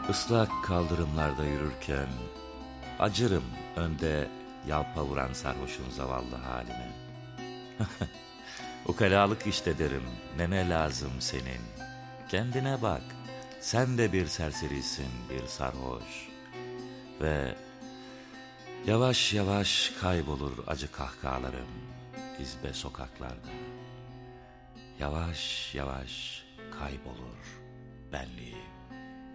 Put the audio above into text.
Islak kaldırımlarda yürürken acırım önde yalpa vuran sarhoşun zavallı halime. Ukalalık işte derim, neme lazım senin? Kendine bak, sen de bir serserisin, bir sarhoş. Ve yavaş yavaş kaybolur acı kahkahalarım izbe sokaklarda. Yavaş yavaş kaybolur benliğim.